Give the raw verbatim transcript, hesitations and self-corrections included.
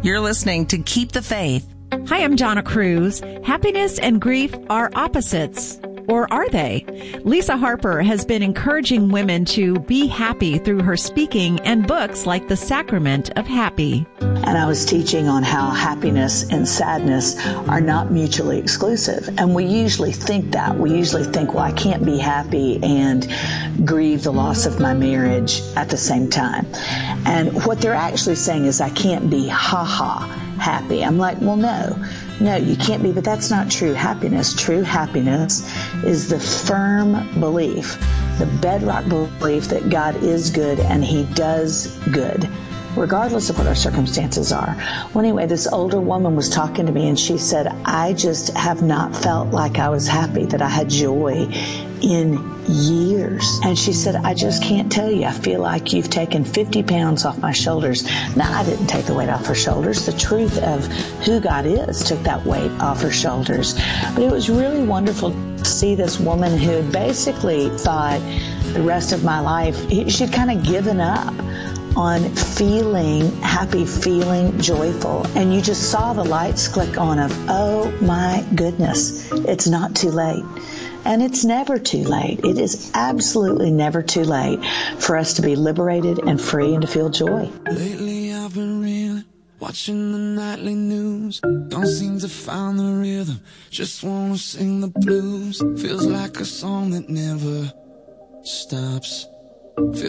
You're listening to Keep the Faith. Hi, I'm Donna Cruz. Happiness and grief are opposites. Or are they? Lisa Harper has been encouraging women to be happy through her speaking and books like The Sacrament of Happy. And I was teaching on how happiness and sadness are not mutually exclusive. And we usually think that. We usually think, well, I can't be happy and grieve the loss of my marriage at the same time. And what they're actually saying is I can't be ha-ha happy. I'm like, well, no. No, you can't be, but that's not true happiness. True happiness is the firm belief, the bedrock belief that God is good and He does good, regardless of what our circumstances are. Well, anyway, this older woman was talking to me and she said, I just have not felt like I was happy, that I had joy in years. And she said, I just can't tell you. I feel like you've taken fifty pounds off my shoulders. Now, I didn't take the weight off her shoulders. The truth of who God is took that weight off her shoulders. But it was really wonderful to see this woman who basically thought the rest of my life, she'd kind of given up on feeling happy, feeling joyful. And you just saw the lights click on of, oh my goodness, it's not too late. And it's never too late. It is absolutely never too late for us to be liberated and free and to feel joy. Lately I've been reeling, watching the nightly news. Don't seem to find the rhythm, just wanna sing the blues. Feels like a song that never stops. Feels